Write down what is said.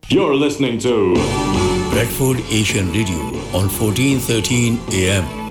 You're listening to Bradford Asian Radio on 1413 AM.